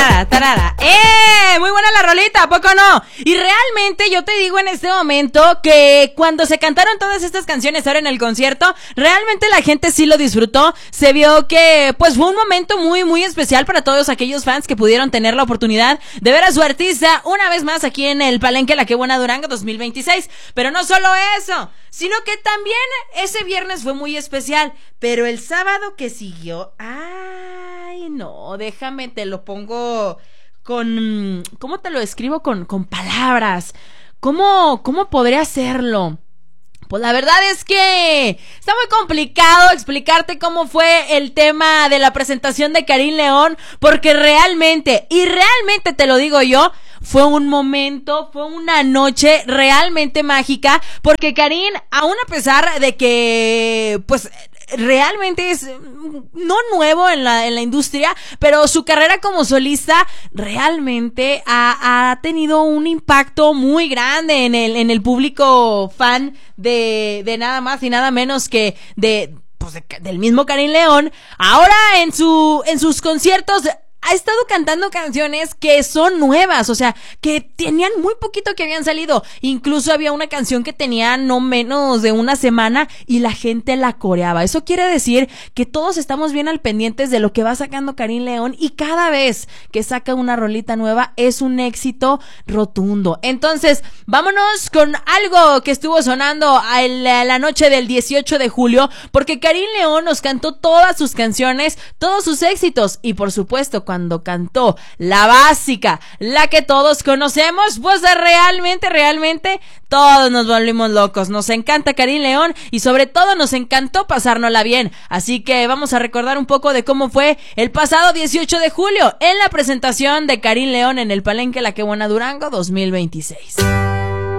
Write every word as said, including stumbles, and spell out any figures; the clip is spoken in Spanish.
tarara, tarara. ¡Eh! Muy buena la rolita, ¿a poco no? Y realmente yo te digo en este momento que cuando se cantaron todas estas canciones ahora en el concierto, realmente la gente sí lo disfrutó. Se vio que pues fue un momento muy muy especial para todos aquellos fans que pudieron tener la oportunidad de ver a su artista una vez más aquí en el Palenque La Qué Buena Durango dos mil veintiséis. Pero no solo eso, sino que también ese viernes fue muy especial. Pero el sábado que siguió, ay no, déjame, te lo pongo con, ¿cómo te lo escribo? Con, con palabras. ¿Cómo, cómo podré hacerlo? Pues la verdad es que está muy complicado explicarte cómo fue el tema de la presentación de Karin León, porque realmente, y realmente te lo digo yo, fue un momento, fue una noche realmente mágica, porque Karin, aún a pesar de que, pues, realmente es no nuevo en la, en la industria, pero su carrera como solista realmente ha, ha tenido un impacto muy grande en el, en el público fan de, de nada más y nada menos que de, pues de, del mismo Karin León. Ahora en su, en sus conciertos ha estado cantando canciones que son nuevas, o sea, que tenían muy poquito que habían salido. Incluso había una canción que tenía no menos de una semana y la gente la coreaba. Eso quiere decir que todos estamos bien al pendientes de lo que va sacando Karin León, y cada vez que saca una rolita nueva es un éxito rotundo. Entonces, vámonos con algo que estuvo sonando a la noche del dieciocho de julio, porque Karin León nos cantó todas sus canciones, todos sus éxitos, y por supuesto, cuando cantó la básica, la que todos conocemos, pues realmente, realmente todos nos volvimos locos. Nos encanta Karin León y sobre todo nos encantó pasárnosla bien. Así que vamos a recordar un poco de cómo fue el pasado dieciocho de julio en la presentación de Karin León en el Palenque La Qué Buena Durango dos mil veintiséis.